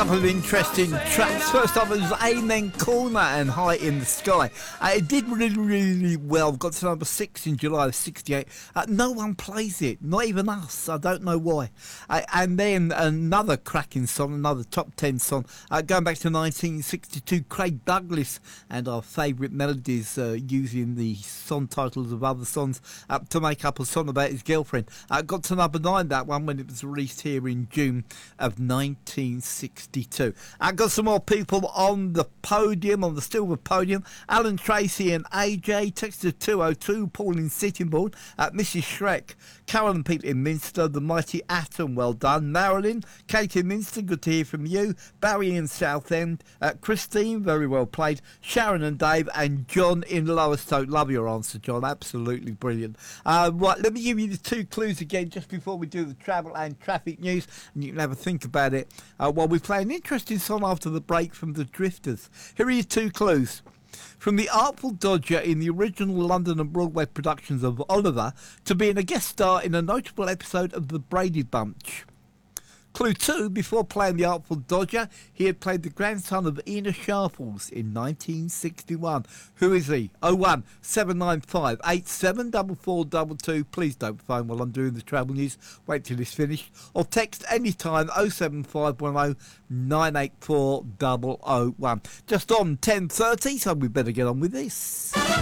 couple of interesting tracks. First up was Amen Corner and High in the Sky. It did really well. Got to number 6 in July of 68. No one plays it, not even us. I don't know why. And then another cracking song, another top 10 song, going back to 1962, Craig Douglas and our favourite melodies, using the song titles of other songs to make up a song about his girlfriend. Got to number 9, that one, when it was released here in June of 1962. I've got some more people on the podium, on the silver podium. Alan Tracy and AJ, texted 202, Pauline Sittingbourne, Mrs. Shrek, Carol and Pete in Minster, the Mighty Atom, well done. Marilyn, Katie in Minster, good to hear from you. Barry in Southend, Christine, very well played. Sharon and Dave, and John in Lowestoft. Love your answer, John, absolutely brilliant. Right, let me give you the 2 clues again just before we do the travel and traffic news, and you can have a think about it while we play an interesting song after the break from the Drifters. Here are your 2 clues. From the Artful Dodger in the original London and Broadway productions of Oliver to being a guest star in a notable episode of The Brady Bunch. Clue 2, before playing the Artful Dodger, he had played the grandson of Ina Sharples in 1961. Who is he? 01 795 874422. Please don't phone while I'm doing the travel news. Wait till it's finished. Or text anytime 07510 984 001. Just on 10:30, so we better get on with this.